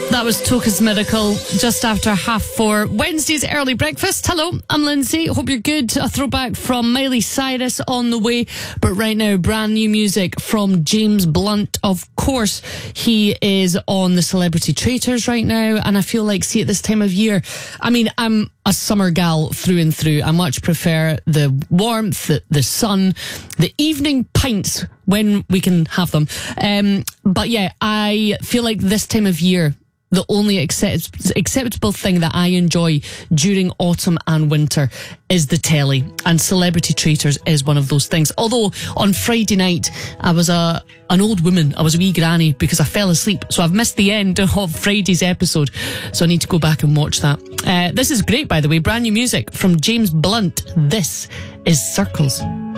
That was Toka's Miracle, just after 4:30. Wednesday's early breakfast. Hello, I'm Lindsay. Hope you're good. A throwback from Miley Cyrus on the way. But right now, brand new music from James Blunt. Of course, he is on the Celebrity Traitors right now. And I feel like, see, at this time of year, I mean, I'm a summer gal through and through. I much prefer the warmth, the sun, the evening pints when we can have them. But yeah, I feel like this time of year, the only acceptable thing that I enjoy during autumn and winter is the telly, and Celebrity Traitors is one of those things. Although on Friday night I was an old woman, I was a wee granny because I fell asleep, so I've missed the end of Friday's episode, so I need to go back and watch that. This is great, by the way, brand new music from James Blunt. This is Circles.